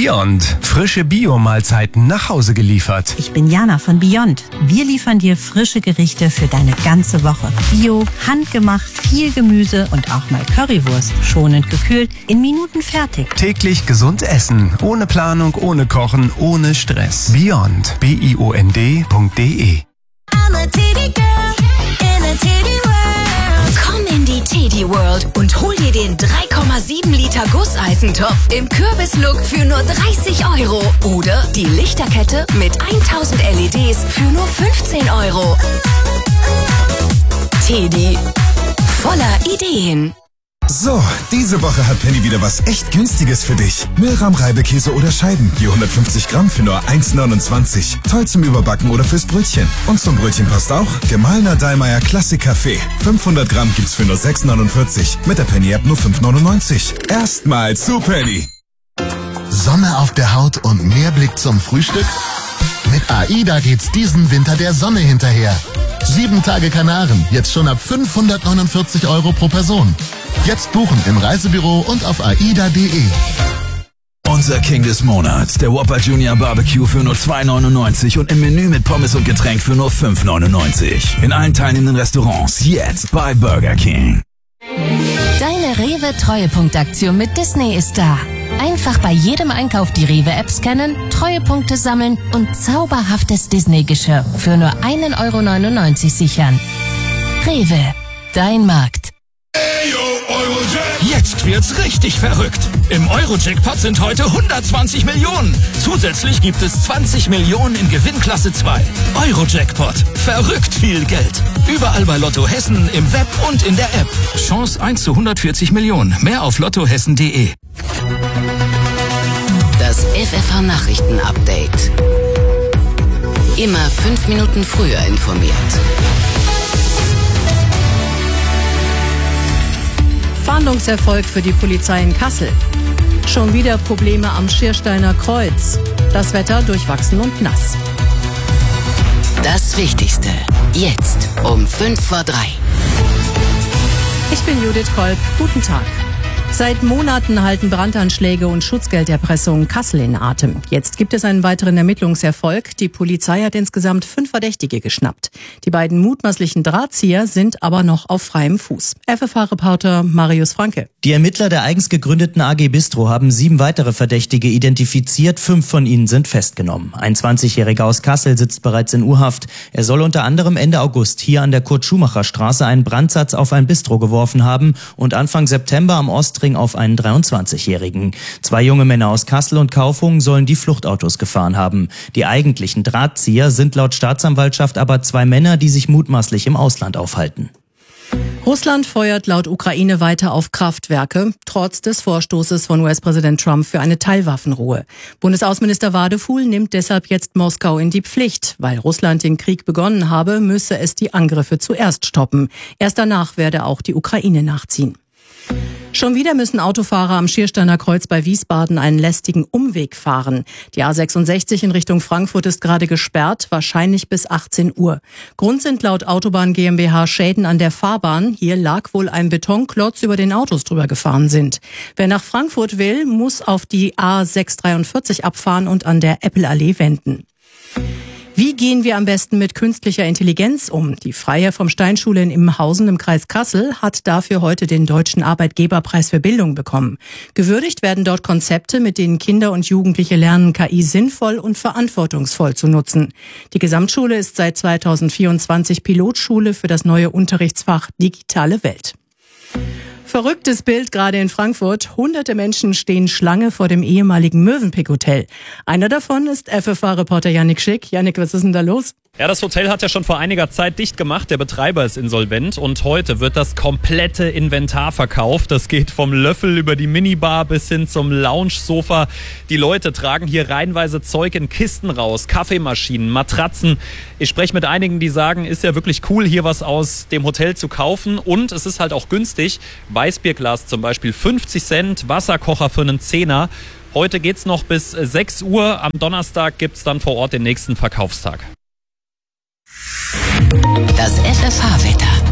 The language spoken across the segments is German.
Beyond. Frische Bio-Mahlzeiten nach Hause geliefert. Ich bin Jana von Beyond. Wir liefern dir frische Gerichte für deine ganze Woche. Bio, handgemacht, viel Gemüse und auch mal Currywurst. Schonend gekühlt, in Minuten fertig. Täglich gesund essen. Ohne Planung, ohne Kochen, ohne Stress. Beyond. BIOND.de. Komm in die Teddy World und hol dir den 3,7 Liter Gusseisentopf im Kürbislook für nur 30 € oder die Lichterkette mit 1000 LEDs für nur 15 €. Teddy, voller Ideen. So, diese Woche hat Penny wieder was echt Günstiges für dich. Milram-Reibekäse oder Scheiben, je 150 Gramm für nur 1,29. Toll zum Überbacken oder fürs Brötchen. Und zum Brötchen passt auch gemahlener Dallmayr Klassik-Kaffee. 500 Gramm gibt's für nur 6,49. Mit der Penny-App nur 5,99. Erstmal zu Penny. Sonne auf der Haut und mehr Blick zum Frühstück? Mit AIDA geht's diesen Winter der Sonne hinterher. 7 Tage Kanaren, jetzt schon ab 549 € pro Person. Jetzt buchen im Reisebüro und auf aida.de. Unser King des Monats, der Whopper Junior Barbecue für nur 2,99 und im Menü mit Pommes und Getränk für nur 5,99. In allen teilnehmenden Restaurants jetzt bei Burger King. Deine Rewe-Treuepunktaktion mit Disney ist da. Einfach bei jedem Einkauf die Rewe-App scannen, Treuepunkte sammeln und zauberhaftes Disney-Geschirr für nur 1,99 € sichern. Rewe, dein Markt. Jetzt wird's richtig verrückt. Im Euro-Jackpot sind heute 120 Millionen. Zusätzlich gibt es 20 Millionen in Gewinnklasse 2. Euro-Jackpot. Verrückt viel Geld. Überall bei Lotto Hessen, im Web und in der App. Chance 1 zu 140 Millionen. Mehr auf lottohessen.de. Das FFH-Nachrichten-Update. Immer 5 Minuten früher informiert. Fahndungserfolg für die Polizei in Kassel. Schon wieder Probleme am Schiersteiner Kreuz. Das Wetter durchwachsen und nass. Das Wichtigste. Jetzt um 2:55. Ich bin Judith Kolb. Guten Tag. Seit Monaten halten Brandanschläge und Schutzgelderpressungen Kassel in Atem. Jetzt gibt es einen weiteren Ermittlungserfolg. Die Polizei hat insgesamt 5 Verdächtige geschnappt. Die beiden mutmaßlichen Drahtzieher sind aber noch auf freiem Fuß. FFH-Reporter Marius Franke. Die Ermittler der eigens gegründeten AG Bistro haben 7 weitere Verdächtige identifiziert. 5 von ihnen sind festgenommen. Ein 20-Jähriger aus Kassel sitzt bereits in U-Haft. Er soll unter anderem Ende August hier an der Kurt-Schumacher-Straße einen Brandsatz auf ein Bistro geworfen haben und Anfang September am Ostring auf einen 23-Jährigen. 2 junge Männer aus Kassel und Kaufungen sollen die Fluchtautos gefahren haben. Die eigentlichen Drahtzieher sind laut Staatsanwaltschaft aber 2 Männer, die sich mutmaßlich im Ausland aufhalten. Russland feuert laut Ukraine weiter auf Kraftwerke, trotz des Vorstoßes von US-Präsident Trump für eine Teilwaffenruhe. Bundesaußenminister Wadefuhl nimmt deshalb jetzt Moskau in die Pflicht. Weil Russland den Krieg begonnen habe, müsse es die Angriffe zuerst stoppen. Erst danach werde auch die Ukraine nachziehen. Schon wieder müssen Autofahrer am Schiersteiner Kreuz bei Wiesbaden einen lästigen Umweg fahren. Die A66 in Richtung Frankfurt ist gerade gesperrt, wahrscheinlich bis 18 Uhr. Grund sind laut Autobahn GmbH Schäden an der Fahrbahn. Hier lag wohl ein Betonklotz, über den Autos drüber gefahren sind. Wer nach Frankfurt will, muss auf die A643 abfahren und an der Eppelallee wenden. Wie gehen wir am besten mit künstlicher Intelligenz um? Die Freiherr vom Steinschule in Immenhausen im Kreis Kassel hat dafür heute den Deutschen Arbeitgeberpreis für Bildung bekommen. Gewürdigt werden dort Konzepte, mit denen Kinder und Jugendliche lernen, KI sinnvoll und verantwortungsvoll zu nutzen. Die Gesamtschule ist seit 2024 Pilotschule für das neue Unterrichtsfach Digitale Welt. Verrücktes Bild gerade in Frankfurt. Hunderte Menschen stehen Schlange vor dem ehemaligen Mövenpick Hotel. Einer davon ist FFH-Reporter Yannick Schick. Yannick, was ist denn da los? Ja, das Hotel hat ja schon vor einiger Zeit dicht gemacht. Der Betreiber ist insolvent und heute wird das komplette Inventar verkauft. Das geht vom Löffel über die Minibar bis hin zum Lounge-Sofa. Die Leute tragen hier reihenweise Zeug in Kisten raus, Kaffeemaschinen, Matratzen. Ich spreche mit einigen, die sagen, ist ja wirklich cool, hier was aus dem Hotel zu kaufen. Und es ist halt auch günstig. Weißbierglas zum Beispiel 50 Cent, Wasserkocher für einen Zehner. Heute geht's noch bis 6 Uhr. Am Donnerstag gibt's dann vor Ort den nächsten Verkaufstag. Das FFH-Wetter.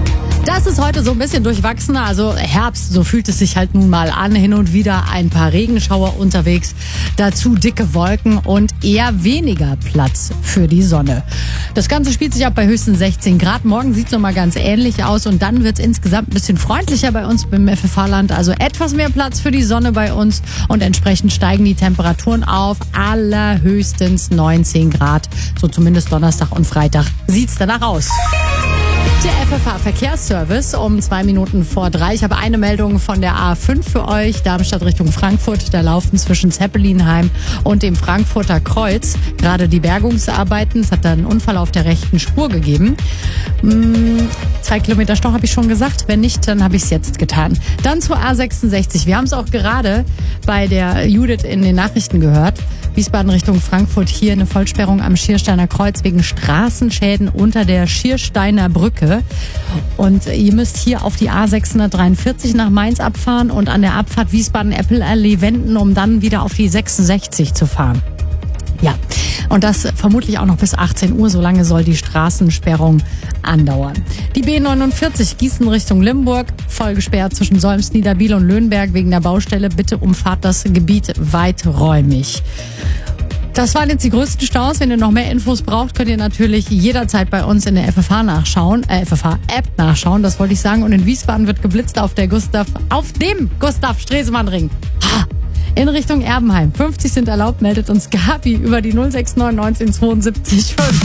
Das ist heute so ein bisschen durchwachsener, also Herbst, so fühlt es sich halt nun mal an. Hin und wieder ein paar Regenschauer unterwegs, dazu dicke Wolken und eher weniger Platz für die Sonne. Das Ganze spielt sich ab bei höchstens 16 Grad. Morgen sieht es nochmal ganz ähnlich aus und dann wird es insgesamt ein bisschen freundlicher bei uns im FFH-Land. Also etwas mehr Platz für die Sonne bei uns und entsprechend steigen die Temperaturen auf allerhöchstens 19 Grad. So zumindest Donnerstag und Freitag sieht es danach aus. Der FFH-Verkehrsservice um 2 Minuten vor 3. Ich habe eine Meldung von der A5 für euch. Darmstadt Richtung Frankfurt. Da laufen zwischen Zeppelinheim und dem Frankfurter Kreuz gerade die Bergungsarbeiten. Es hat da einen Unfall auf der rechten Spur gegeben. 2 Kilometer Stau habe ich schon gesagt. Wenn nicht, dann habe ich es jetzt getan. Dann zur A66. Wir haben es auch gerade bei der Judith in den Nachrichten gehört. Wiesbaden Richtung Frankfurt, hier eine Vollsperrung am Schiersteiner Kreuz wegen Straßenschäden unter der Schiersteiner Brücke. Und ihr müsst hier auf die A643 nach Mainz abfahren und an der Abfahrt Wiesbaden-Eppel-Allee wenden, um dann wieder auf die 66 zu fahren. Ja, und das vermutlich auch noch bis 18 Uhr, so lange soll die Straßensperrung andauern. Die B49 Gießen Richtung Limburg, voll gesperrt zwischen Solms, Niederbiel und Löhnberg wegen der Baustelle. Bitte umfahrt das Gebiet weiträumig. Das waren jetzt die größten Staus. Wenn ihr noch mehr Infos braucht, könnt ihr natürlich jederzeit bei uns in der FFH nachschauen, FFH-App nachschauen, das wollte ich sagen. Und in Wiesbaden wird geblitzt auf dem Gustav-Stresemann-Ring. In Richtung Erbenheim. 50 sind erlaubt, meldet uns Gabi über die 069 19 72 5.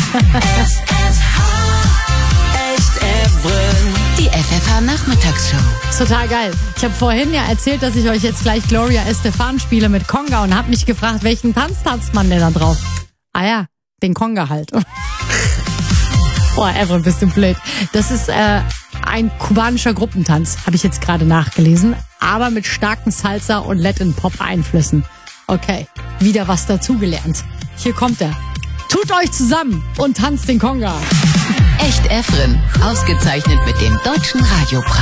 Die FFH-Nachmittagsshow. Total geil. Ich habe vorhin ja erzählt, dass ich euch jetzt gleich Gloria Estefan spiele mit Conga und habe mich gefragt, welchen Tanz tanzt man denn da drauf? Ah ja, den Conga halt. Boah, Evren, bist du blöd. Das ist ein kubanischer Gruppentanz, habe ich jetzt gerade nachgelesen, aber mit starken Salsa- und Latin-Pop-Einflüssen. Okay, wieder was dazugelernt. Hier kommt er. Tut euch zusammen und tanzt den Conga. Echt Efren, ausgezeichnet mit dem Deutschen Radiopreis.